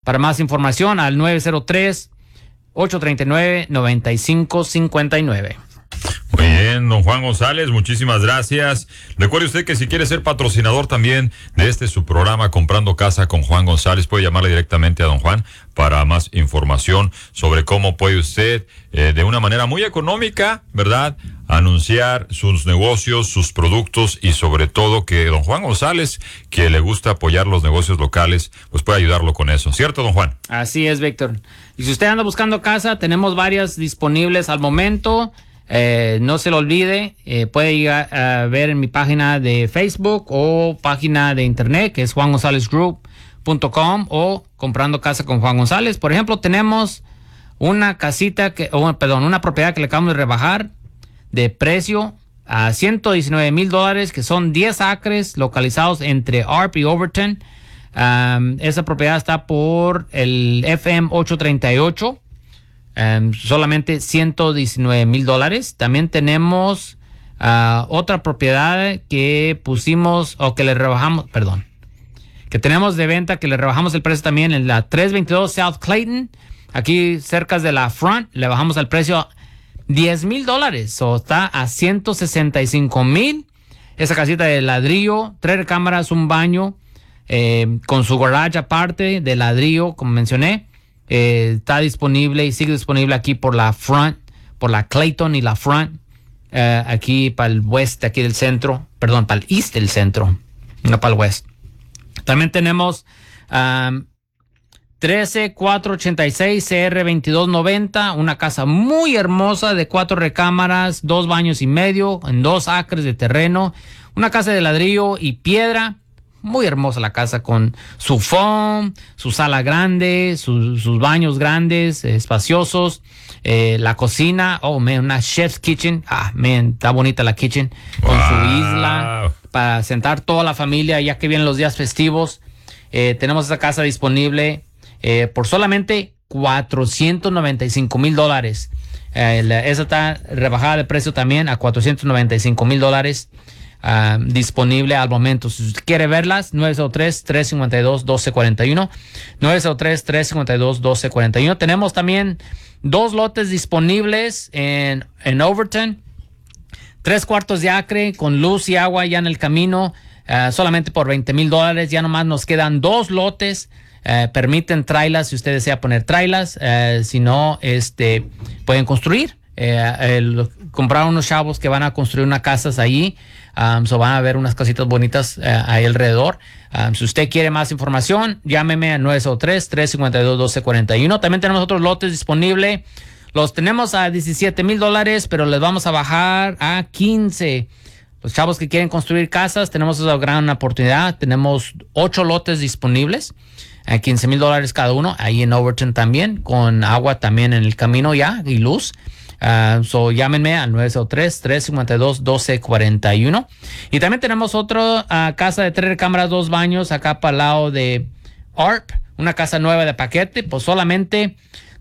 Para más información al 903-839-9559. Muy bien, don Juan González, muchísimas gracias. Recuerde usted que si quiere ser patrocinador también de su programa Comprando Casa con Juan González, puede llamarle directamente a don Juan para más información sobre cómo puede usted, de una manera muy económica, ¿verdad?, anunciar sus negocios, sus productos, y sobre todo que don Juan González, que le gusta apoyar los negocios locales, pues puede ayudarlo con eso. ¿Cierto, don Juan? Así es, Víctor. Y si usted anda buscando casa, tenemos varias disponibles al momento. No se lo olvide, puede llegar a ver en mi página de Facebook o página de internet, que es juangonzalezgroup.com, o Comprando Casa con Juan González. Por ejemplo, tenemos una una propiedad que le acabamos de rebajar de precio a $119,000, que son 10 acres localizados entre Arp y Overton. Esa propiedad está por el FM 838. Solamente $119,000. También tenemos otra propiedad que pusimos, o que le rebajamos, que tenemos de venta, que le rebajamos el precio también, en la 322 South Clayton, aquí cerca de la Front. Le bajamos el precio $10,000, o está a $165,000. Esa casita de ladrillo, 3 recámaras, un baño, con su garage aparte de ladrillo, como mencioné. Está disponible y sigue disponible aquí por la Front, por la Clayton y la Front, aquí para el west aquí del centro, para el east del centro, no para el west. También tenemos 13486 CR 2290, una casa muy hermosa de 4 recámaras, 2 baños y medio, en 2 acres de terreno, una casa de ladrillo y piedra. Muy hermosa la casa, con su foam, su sala grande, sus baños grandes, espaciosos, la cocina, una chef's kitchen. Está bonita la kitchen, con su isla para sentar toda la familia ya que vienen los días festivos. Tenemos esa casa disponible por solamente $495,000. Esa está rebajada de precio también a $495,000. Disponible al momento. Si usted quiere verlas, 903-352-1241, 903-352-1241. Tenemos también 2 lotes disponibles en Overton, 3 cuartos de acre con luz y agua ya en el camino, solamente por $20,000. Ya nomás nos quedan 2 lotes. Permiten trailers si usted desea poner trailers, si no, pueden construir. Compraron unos chavos que van a construir unas casas allí. Van a ver unas casitas bonitas ahí alrededor. Si usted quiere más información, llámeme a 903-352-1241. También tenemos otros lotes disponibles. Los tenemos a $17,000, pero les vamos a bajar a 15. Los chavos que quieren construir casas, tenemos esa gran oportunidad. Tenemos 8 lotes disponibles a $15,000 cada uno, ahí en Overton también, con agua también en el camino ya y luz. Llámenme al 903-352-1241. Y también tenemos otra casa de 3 recámaras, 2 baños, acá para el lado de ARP, una casa nueva de paquete, pues solamente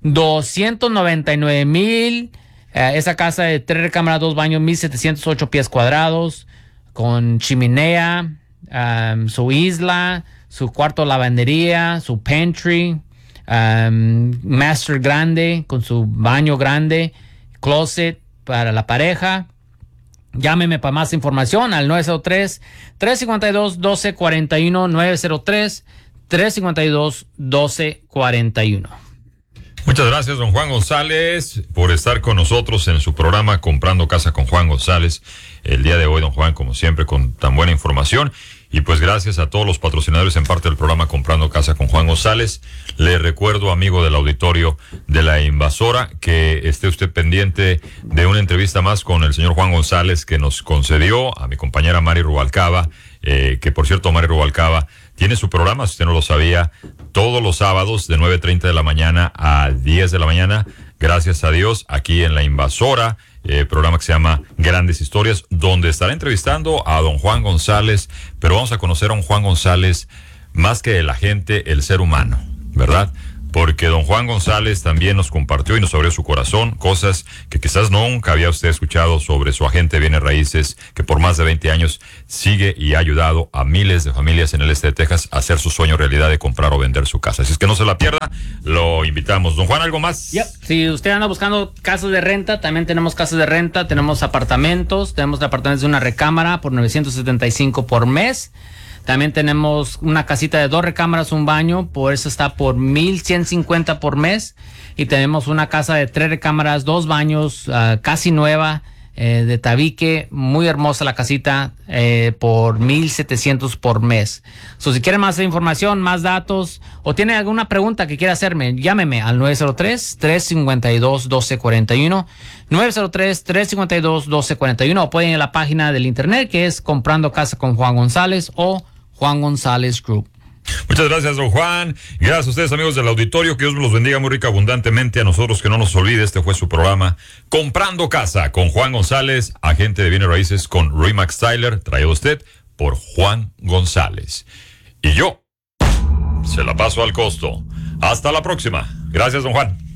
$299,000. Esa casa de 3 recámaras, 2 baños, 1,708 pies cuadrados, con chimenea, su isla, su cuarto de lavandería, su pantry, master grande, con su baño grande, closet para la pareja. Llámeme para más información al 903-352-1241, 903-352-1241. Muchas gracias, don Juan González, por estar con nosotros en su programa Comprando Casa con Juan González. El día de hoy, don Juan, como siempre, con tan buena información. Y pues gracias a todos los patrocinadores en parte del programa Comprando Casa con Juan González. Le recuerdo, amigo del auditorio de La Invasora, que esté usted pendiente de una entrevista más con el señor Juan González, que nos concedió a mi compañera Mari Rubalcaba, que por cierto, Mari Rubalcaba tiene su programa, si usted no lo sabía, todos los sábados de 9:30 de la mañana a 10 de la mañana, gracias a Dios, aquí en La Invasora, programa que se llama Grandes Historias, donde estará entrevistando a don Juan González, pero vamos a conocer a un Juan González más que la gente, el ser humano, ¿verdad? Porque porque don Juan González también nos compartió y nos abrió su corazón cosas que quizás nunca había usted escuchado sobre su agente de bienes raíces, que por más de 20 años sigue y ha ayudado a miles de familias en el este de Texas a hacer su sueño realidad de comprar o vender su casa. Así es que no se la pierda, lo invitamos. Don Juan, ¿algo más? Yep. Si usted anda buscando casas de renta, también tenemos casas de renta, tenemos apartamentos de una recámara por $975 por mes. También tenemos una casita de 2 recámaras, un baño, por eso está por $1,150 por mes. Y tenemos una casa de 3 recámaras, 2 baños, casi nueva, de tabique, muy hermosa la casita, por $1,700 por mes. Si quiere más información, más datos, o tiene alguna pregunta que quiera hacerme, llámeme al 903-352-1241, 903-352-1241, o pueden ir a la página del internet que es Comprando Casa con Juan González o Juan González Group. Muchas gracias, don Juan. Gracias a ustedes, amigos del auditorio. Que Dios me los bendiga muy rica, abundantemente. A nosotros, que no nos olvide, este fue su programa Comprando Casa con Juan González, agente de bienes raíces con Remax Tyler, traído a usted por Juan González. Y yo se la paso al costo. Hasta la próxima. Gracias, don Juan.